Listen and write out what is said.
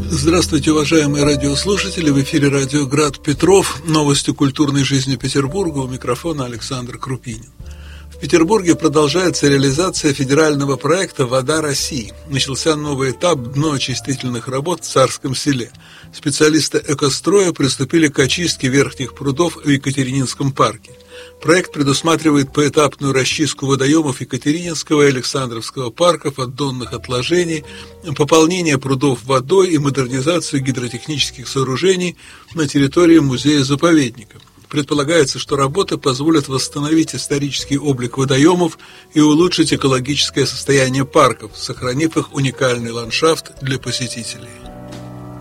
Здравствуйте, уважаемые радиослушатели! В эфире радио «Град Петров». Новости культурной жизни Петербурга. У микрофона Александр Крупинин. В Петербурге продолжается реализация федерального проекта «Вода России». Начался новый этап дноочистительных работ в Царском селе. Специалисты экостроя приступили к очистке верхних прудов в Екатерининском парке. Проект предусматривает поэтапную расчистку водоемов Екатерининского и Александровского парков от донных отложений, пополнение прудов водой и модернизацию гидротехнических сооружений на территории музея-заповедника. Предполагается, что работы позволят восстановить исторический облик водоемов и улучшить экологическое состояние парков, сохранив их уникальный ландшафт для посетителей.